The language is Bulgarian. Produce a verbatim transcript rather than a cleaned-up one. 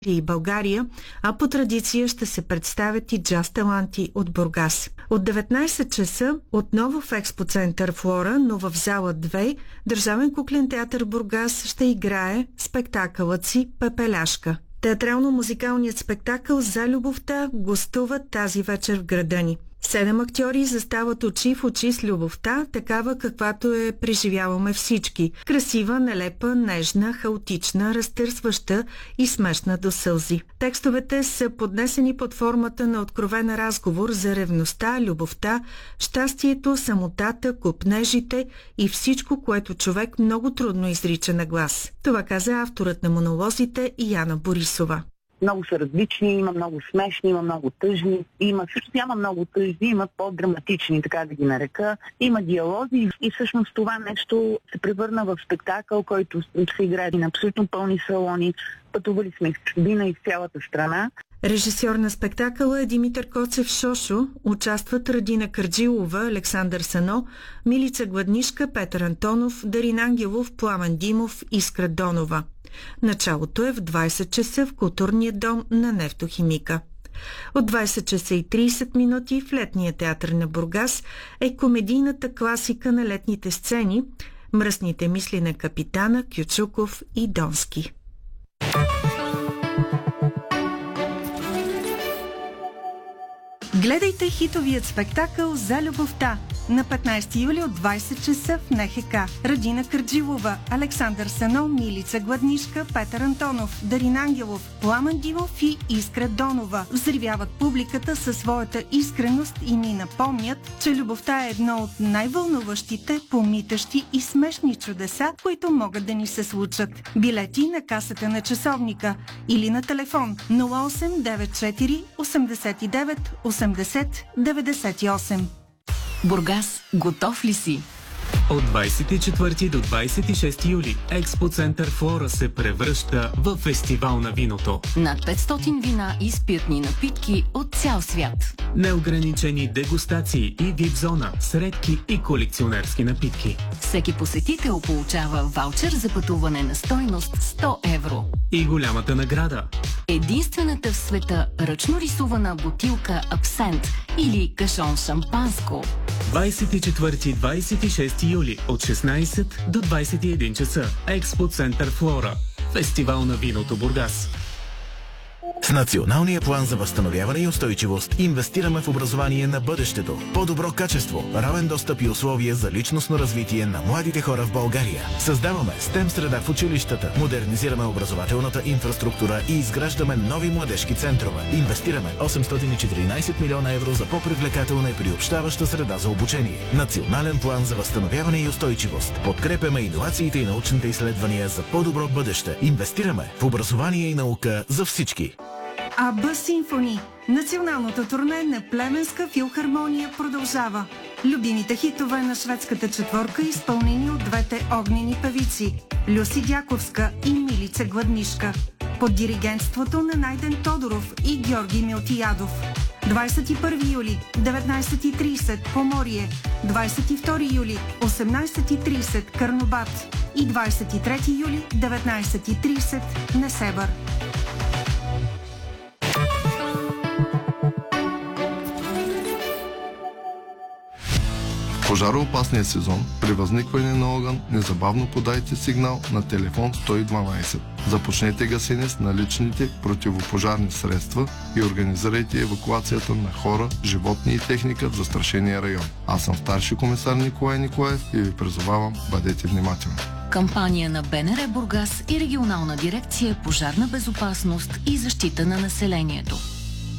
и България, а по традиция ще се представят и джаз таланти от Бургас. От деветнайсет часа отново в експоцентър Флора, но в зала две, Държавен куклен театър Бургас ще играе спектакълът си Пепеляшка. Театрално-музикалният спектакъл "За любовта" гостува тази вечер в града ни. Седем актьори застават очи в очи с любовта, такава каквато е преживяваме всички. Красива, нелепа, нежна, хаотична, разтърсваща и смешна до сълзи. Текстовете са поднесени под формата на откровен разговор за ревността, любовта, щастието, самотата, копнежите и всичко, което човек много трудно изрича на глас. Това каза авторът на монолозите Яна Борисова. Много са различни, има много смешни, има много тъжни, има също няма много тъжни, има по-драматични, така да ги нарека. Има диалози и всъщност това нещо се превърна в спектакъл, който се играе на абсолютно пълни салони. Пътували сме в чужбина и в цялата страна. Режисьор на спектакъла е Димитър Коцев Шошо. Участват Радина Кърджилова, Александър Сано, Милица Гладнишка, Петър Антонов, Дарин Ангелов, Пламен Димов, Искра Донова. Началото е в двайсет часа в Културния дом на Нефтохимика. От двайсет часа и трийсет минути в Летния театър на Бургас е комедийната класика на летните сцени "Мръсните мисли на капитана", Кючуков и Донски. Гледайте хитовият спектакъл "За любовта" на петнайсети юли от двайсет часа в НХК. Радина Кърджилова, Александър Сано, Милица Гладнишка, Петър Антонов, Дарин Ангелов, Пламен Димов и Искра Донова взривяват публиката със своята искреност и ни напомнят, че любовта е едно от най-вълнуващите, помитащи и смешни чудеса, които могат да ни се случат. Билети на касата на часовника или на телефон нула осем деветдесет и четири осемдесет и девет осемдесет деветдесет и осем. Бургас, готов ли си? От двайсет и четвърти до двайсет и шести юли експоцентър Флора се превръща в фестивал на виното. Над петстотин вина и спиртни напитки от цял свят. Неограничени дегустации и вип зона с редки и колекционерски напитки. Всеки посетител получава ваучер за пътуване на стойност сто евро. И голямата награда. Единствената в света ръчно рисувана бутилка абсент или кашон шампанско. двайсет и четвърти до двайсет и шести юли от шестнайсет до двайсет и един часа. Експоцентър Флора. Фестивал на виното Бургас. С Националния план за възстановяване и устойчивост инвестираме в образование на бъдещето. По-добро качество, равен достъп и условия за личностно развитие на младите хора в България. Създаваме STEM среда в училищата, модернизираме образователната инфраструктура и изграждаме нови младежки центрове. Инвестираме осемстотин и четиринайсет милиона евро за по-привлекателна и приобщаваща среда за обучение. Национален план за възстановяване и устойчивост. Подкрепяме иновациите и научните изследвания за по-добро бъдеще. Инвестираме в образование и наука за всички. АБ Симфони. Националното турне на Плевенска филхармония продължава. Любимите хитове на шведската четворка, изпълнени от двете огнени певици Люси Дяковска и Милица Гладнишка, под диригентството на Найден Тодоров и Георги Милтиядов. двайсет и първи юли, деветнайсет и трийсет Поморие, двайсет и втори юли, осемнайсет и трийсет Карнобат и двайсет и трети юли, деветнайсет и трийсет Несебър. Пожароопасния сезон, при възникване на огън, незабавно подайте сигнал на телефон сто и дванайсет. Започнете гасене с наличните противопожарни средства и организирайте евакуацията на хора, животни и техника в застрашения район. Аз съм старши комисар Николай Николаев и ви призовавам, бъдете внимателни. Кампания на БНР Бургас и Регионална дирекция "Пожарна безопасност и защита на населението".